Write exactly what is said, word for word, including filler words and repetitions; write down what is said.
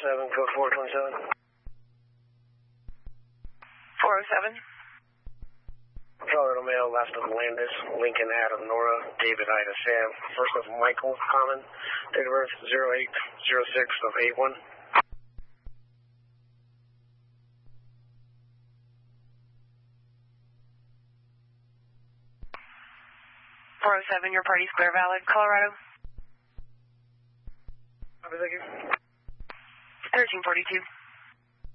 seven, code four twenty-seven. four oh seven. Colorado Mail, last of Landis, Lincoln, Adam, Nora, David, Ida, Sam. First of Michael, common. Date of birth zero eight zero six of eight one. four oh seven, your party's clear, valid. Colorado. Copy, thank you. thirteen forty-two.